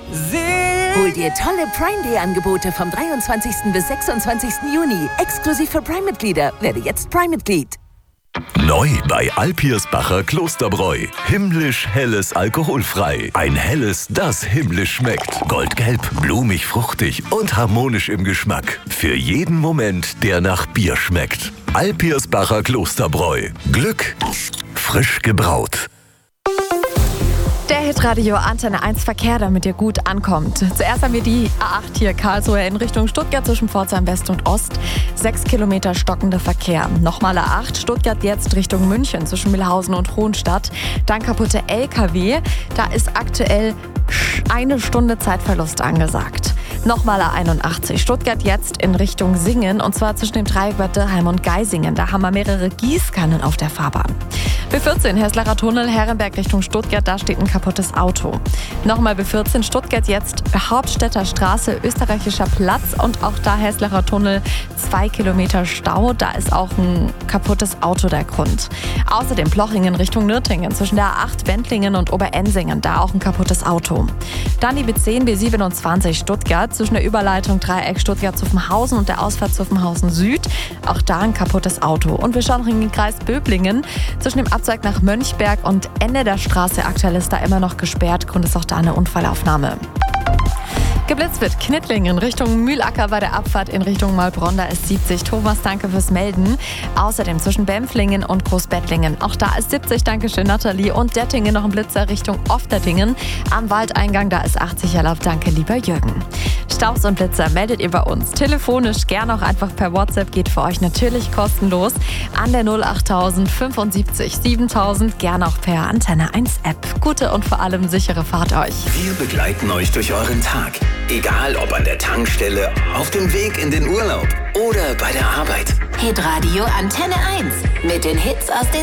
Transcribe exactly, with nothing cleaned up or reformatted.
Hol dir tolle Prime Day Angebote vom dreiundzwanzigsten bis sechsundzwanzigsten Juni. Exklusiv für Prime-Mitglieder. Werde jetzt Prime-Mitglied. Neu bei Alpirsbacher Klosterbräu. Himmlisch helles alkoholfrei. Ein helles, das himmlisch schmeckt. Goldgelb, blumig, fruchtig und harmonisch im Geschmack. Für jeden Moment, der nach Bier schmeckt. Alpirsbacher Klosterbräu. Glück frisch gebraut. Der Hitradio Antenne eins Verkehr, damit ihr gut ankommt. Zuerst haben wir die A acht hier Karlsruhe in Richtung Stuttgart zwischen Pforzheim West und Ost. Sechs Kilometer stockender Verkehr. Nochmal A acht Stuttgart jetzt Richtung München zwischen Mühlhausen und Hohenstadt. Dann kaputte L K W. Da ist aktuell eine Stunde Zeitverlust angesagt. Nochmal A einundachtzig Stuttgart jetzt in Richtung Singen und zwar zwischen dem Dreieck Bad Dürrheim und Geisingen. Da haben wir mehrere Gießkannen auf der Fahrbahn. B vierzehn Heßlacher Tunnel Herrenberg Richtung Stuttgart, da steht ein kaputtes Auto. Nochmal B vierzehn Stuttgart jetzt Hauptstädter Straße, Österreichischer Platz und auch da Heßlacher Tunnel, zwei Kilometer Stau. Da ist auch ein kaputtes Auto der Grund. Außerdem Plochingen Richtung Nürtingen zwischen der A acht Wendlingen und Oberensingen, da auch ein kaputtes Auto. Dann die B zehn B siebenundzwanzig Stuttgart zwischen der Überleitung Dreieck Stuttgart-Zuffenhausen und der Ausfahrt Zuffenhausen Süd. Auch da ein kaputtes Auto. Und wir schauen noch in den Kreis Böblingen zwischen dem Abzweig nach Mönchberg und Ende der Straße. Aktuell ist da immer noch gesperrt. Grund ist auch da eine Unfallaufnahme. Geblitzt wird Knittlingen Richtung Mühlacker bei der Abfahrt in Richtung Maulbronn, da ist siebzig. Thomas, danke fürs Melden. Außerdem zwischen Bempflingen und Großbettlingen. Auch da ist siebzig, dankeschön Nathalie. Und Dettingen noch ein Blitzer Richtung Oftertingen. Am Waldeingang, da ist achtzig erlaubt, danke lieber Jürgen. Staus und Blitzer meldet ihr bei uns. Telefonisch, gern auch einfach per WhatsApp, geht für euch natürlich kostenlos. An der null achttausend fünfundsiebzig siebentausend, gern auch per Antenne eins App. Gute und vor allem sichere Fahrt euch. Wir begleiten euch durch euren Tag. Egal ob an der Tankstelle, auf dem Weg in den Urlaub oder bei der Arbeit. Hitradio Antenne eins mit den Hits aus den